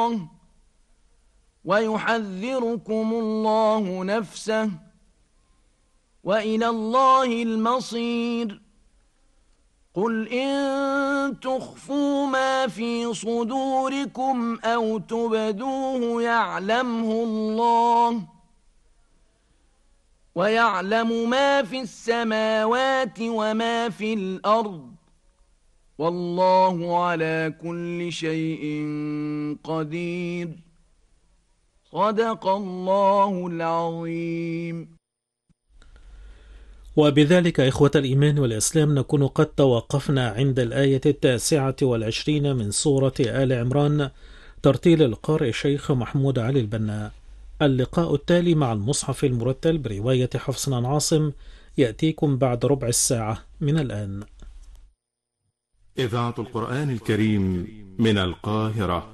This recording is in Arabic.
الله ويحذركم الله نفسه وإلى الله المصير قل إن تخفوا ما في صدوركم أو تبدوه يعلمه الله ويعلم ما في السماوات وما في الأرض والله على كل شيء قدير صدق الله العظيم. وبذلك إخوة الإيمان والإسلام نكون قد توقفنا عند الآية 29 من سورة آل عمران، ترتيل القارئ الشيخ محمود علي البنا. اللقاء التالي مع المصحف المرتل برواية حفص عن عاصم يأتيكم بعد ربع الساعة من الآن. إذاعة القرآن الكريم من القاهرة.